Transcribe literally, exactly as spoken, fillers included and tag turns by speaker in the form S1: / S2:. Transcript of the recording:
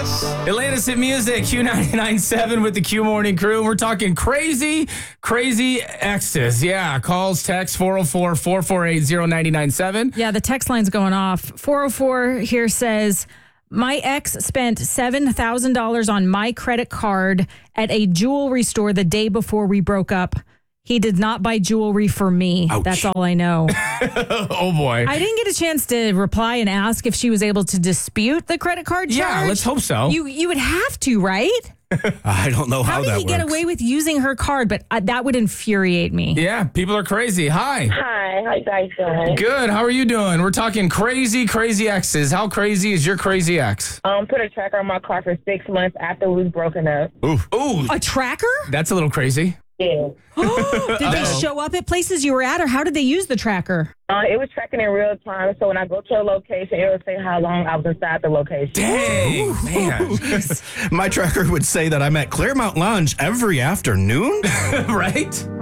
S1: Atlantis Hit Music, Q ninety-nine point seven with the Q Morning Crew. We're talking crazy, crazy exes. Yeah, calls, text four oh four, four four eight, oh nine nine seven.
S2: Yeah, the text line's going off. four oh four here says, my ex spent seven thousand dollars on my credit card at a jewelry store the day before we broke up. He did not buy jewelry for me.
S1: Ouch.
S2: That's all I know.
S1: Oh, boy.
S2: I didn't get a chance to reply and ask if she was able to dispute the credit card charge.
S1: Yeah, let's hope so.
S2: You you would have to, right?
S3: I don't know how,
S2: How did
S3: that
S2: he get
S3: works.
S2: away with using her card? But uh, that would infuriate me.
S1: Yeah, people are crazy. Hi.
S4: Hi, how you guys doing?
S1: Good. How are you doing? We're talking crazy, crazy exes. How crazy is your crazy ex?
S4: Um, put a tracker on my car for six months after we was broken up.
S1: Ooh. Ooh.
S2: A tracker?
S1: That's a little crazy.
S4: Yeah.
S2: Did they show up at places you were at, or how did they use the tracker?
S4: Uh, it was tracking in real time, so when I go to a location, it would say how long I was inside the location.
S1: Dang, man.
S3: My tracker would say that I'm at Claremont Lounge every afternoon.
S1: Right?